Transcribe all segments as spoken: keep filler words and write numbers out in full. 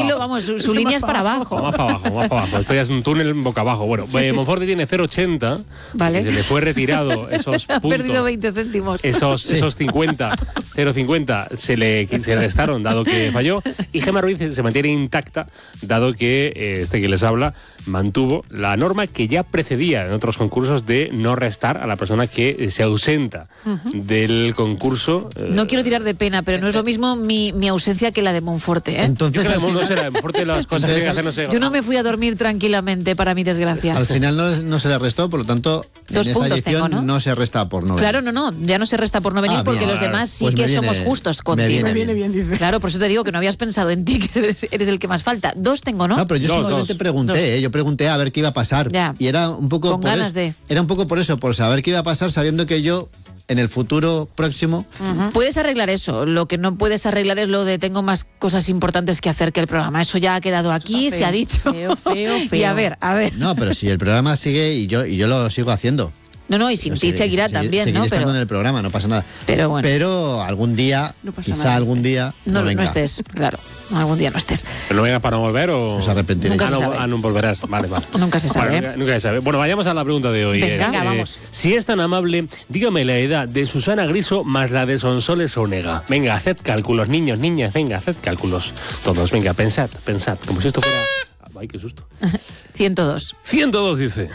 hilo, vamos, su, su línea es para abajo. Más para abajo, más para abajo. Esto ya es un túnel boca abajo. Bueno, sí. eh, Monforte tiene cero coma ochenta. Vale. Se le fue retirado esos puntos. Ha perdido veinte céntimos. Esos, Sí. esos cincuenta, cero coma cincuenta se le se restaron, dado que falló. Y Gemma Ruiz se mantiene intacta, dado que eh, este que les habla mantuvo la norma que ya precedía en otros concursos de no restar a la persona que se ausenta uh-huh. del concurso. Eh, no quiero tirar de pena, pero no es lo mismo mi, mi ausencia que la de Monforte, ¿eh? Entonces, Yo creo al que no final, será, Monforte las cosas Entonces, que hay que hacer no sé. Yo no me fui a dormir tranquilamente, para mi desgracia. al final no, no se le restó, por lo tanto, Dos en esta puntos edición tengo, ¿no? no se resta por no venir. Claro, no, no, ya no se resta por no venir Ah, porque bien. los demás sí Pues que me viene- somos justos me contigo. viene Me viene bien, dice. Claro, por eso te digo que no habías pensado en ti, que eres, eres el que más falta. Dos tengo, ¿no? No, pero yo Dos, simplemente dos. pregunté, Dos. ¿eh? Yo pregunté a ver qué iba a pasar. Ya. Y era un poco Con por ganas es- de. Era un poco por eso, por saber qué iba a pasar, sabiendo que yo, en el futuro próximo, Uh-huh. Puedes arreglar eso. Lo que no puedes arreglar es lo de tengo más cosas importantes que hacer que el programa. Eso ya ha quedado aquí, Feo, se ha dicho. Feo, feo, feo. Y a ver, a ver. no, pero si el programa sigue y yo y yo lo sigo haciendo. No, no, y sin Yo ti seguiré- seguirá seguiré- también, seguiré ¿no? estando Pero, en el programa, no pasa nada. pero bueno, Pero algún día, No pasa quizá nada. algún día, no, no, no venga. estés, claro. Algún día no estés. ¿Pero no vengas para no volver o...? Os arrepentiréis. Nunca Ah, se no, sabe. ah, no volverás. Vale, vale. Nunca se sabe, Bueno, ¿eh? nunca, nunca se sabe. Bueno, vayamos a la pregunta de hoy. Venga. Es, Venga, vamos. Si es tan amable, dígame la edad de Susana Griso más la de Sonsoles Onega. Venga, haced cálculos, niños, niñas, venga, haced cálculos. Todos, venga, pensad, pensad. Como si esto fuera... Ay, qué susto. ciento dos. ciento dos dice.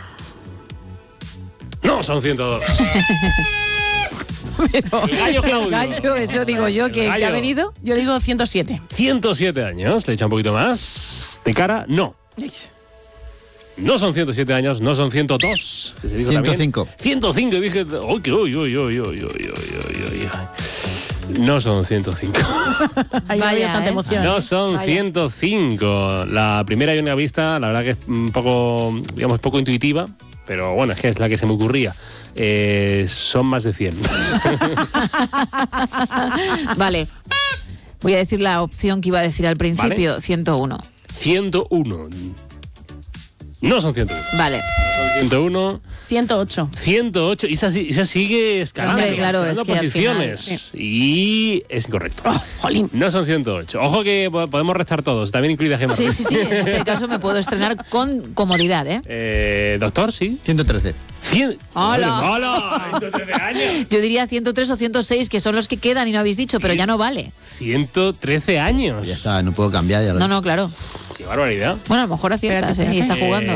No, son ciento dos. El gallo Claudio. Gallo, eso digo yo, El que, que gallo. ha venido. Yo digo ciento siete. ciento siete años, le echa un poquito más. De cara, no. No son ciento siete años, no son ciento dos. que se dijo ciento también. cinco. ciento cinco, dije, uy, que uy, uy, uy, uy, uy, uy, uy, uy. No son ciento cinco. Ahí no Vaya, había tanta ¿eh? emoción. No son Vaya. ciento cinco. La primera y única vista, la verdad que es un poco, digamos, poco intuitiva, pero bueno, es que es la que se me ocurría. Eh, son más de cien. Vale. Voy a decir la opción que iba a decir al principio, Vale. ciento uno. ciento uno. No son ciento uno. Vale. Son ciento uno. ciento ocho. ciento ocho. Y esa, esa sigue escalando. Hombre, claro, escalando es que al posiciones. final, Y es incorrecto. Oh, jolín. No son ciento ocho. Ojo que po- podemos restar todos, también incluida Gemma. Sí, Ruiz. sí, sí. En este caso me puedo estrenar con comodidad, ¿eh? Eh, doctor, sí. ciento trece. cien. ¡Hola! ¡Hola! ciento trece años. Yo diría ciento tres o ciento seis, que son los que quedan y no habéis dicho, pero ya no vale. ciento trece años. Ya está, no puedo cambiar. Ya lo No, no, claro. Qué barbaridad. Bueno, a lo mejor aciertas, Espérate, ¿eh? Y está espérate. jugando.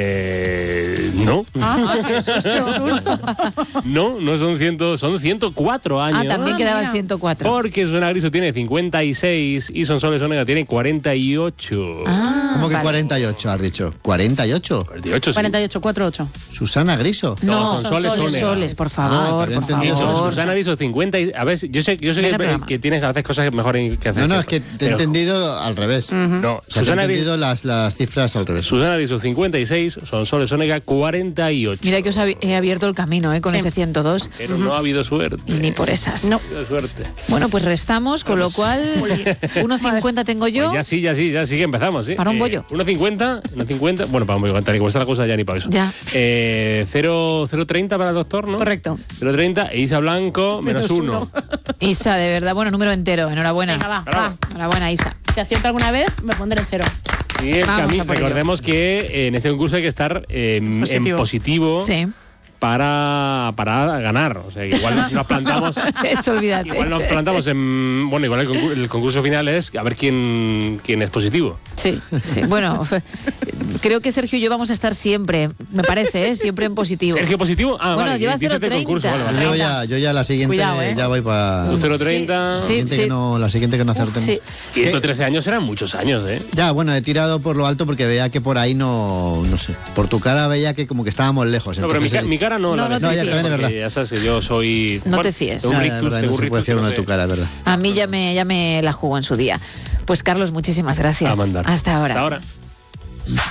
Eh, no. Ah, qué susto, qué susto. No, no son cien, son ciento cuatro años. Ah, también Ah, quedaba el mira. ciento cuatro. Porque Susana Griso tiene cincuenta y seis y Sonsoles Onega tiene cuarenta y ocho. Ah, ¿Cómo que vale. cuarenta y ocho has dicho? ¿cuarenta y ocho? cuarenta y ocho, sí. cuarenta y ocho, cuarenta y ocho. Susana Griso. No, No, son son soles, soles, Onega. soles, por Ah, favor, que había por entendido Son favor. Susana Griso cincuenta y... A ver, yo sé, yo sé Ven que, al programa. que tienes a veces cosas mejor que hacer. No, no, es que te he Pero- entendido al revés. No, O sea, te he Susana Griso... entendido las, las cifras al revés. Susana Griso cincuenta y seis, Sonsoles Onega cuarenta y ocho. Mira que os hab- he abierto el camino, ¿eh? Con Sí. ese ciento dos. Pero no ha habido suerte. Y ni por esas. No. No ha habido suerte. Bueno, pues restamos, con lo cual uno cincuenta tengo yo. Pues ya sí, ya sí, ya sí que empezamos, ¿sí? Para un bollo. uno cincuenta, uno cincuenta, bueno, para un bollo, tal y como está la cosa ya ni para eso. Ya. Eh, cero treinta para el doctor, ¿no? Correcto. cero treinta e Isa Blanco, menos, Menos uno. uno. Isa, de verdad, bueno, número entero. Enhorabuena. Venga, va, Bravo. va. Enhorabuena, Isa. Si acierto alguna vez, me pondré en cero. Sí, es que a Vamos mí, a por ello. recordemos que eh, en este concurso hay que estar eh, en Positivo. positivo Sí. para, para ganar. O sea, que igual nos plantamos... Eso, olvídate. Igual nos plantamos en... Bueno, igual el concurso, el concurso final es a ver quién, quién es positivo. Sí, sí. Bueno, fe- creo que Sergio y yo vamos a estar siempre, me parece, ¿eh? Siempre en positivo. ¿Sergio positivo? Ah, Bueno, vale. lleva dices del cero treinta. concurso, vale, vale. Yo ya, yo ya la siguiente Cuidado, ¿eh? ya voy para... Tú cero treinta. La Sí, siguiente sí. que no, la siguiente que no acertemos. Sí. ciento trece años eran muchos años, ¿eh? Ya, bueno, he tirado por lo alto porque veía que por ahí no, no sé, por tu cara veía que como que estábamos lejos. No, pero mi, entonces ca- he mi dicho- cara no. No, la no te verdad, fíes. No, ya, también es porque verdad. Ya sabes que yo soy... No te fíes. Tengo un Ya, ya, rictus, verdad, tengo no un se puede rictus fiar que uno no de tu sé. cara, es verdad. A mí ya me, ya me la jugó en su día. Pues Carlos, muchísimas gracias. A mandar. Hasta ahora. Hasta ahora.